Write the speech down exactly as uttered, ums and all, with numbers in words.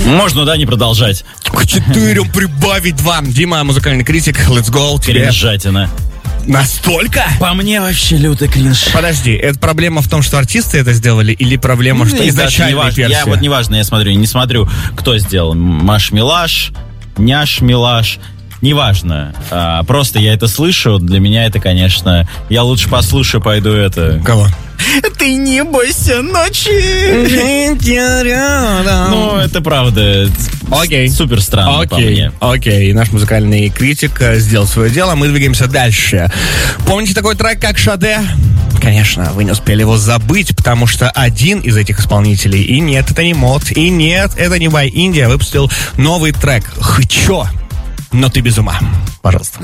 Можно, да, не продолжать? К четырем прибавить два. Дима, музыкальный критик, let's go. Кринжатина. Настолько? По мне вообще лютый кринж. Подожди, это проблема в том, что артисты это сделали, или проблема, что Ну, изначальная версия? Я вот неважно, я смотрю, не смотрю, кто сделал. Маш Милаш, Няш Милаш. Неважно. А, просто я это слышу. Для меня это, конечно... Я лучше послушаю, пойду это... Кого? Ты не бойся ночи. Ну, это правда. Окей. Супер странно, Окей. по мне. Окей. Наш музыкальный критик сделал свое дело. Мы двигаемся дальше. Помните такой трек, как «Шаде»? Конечно, вы не успели его забыть, потому что один из этих исполнителей, и нет, это не Мод, и нет, это не By India, выпустил новый трек «Хычо». Но ты без ума. Пожалуйста.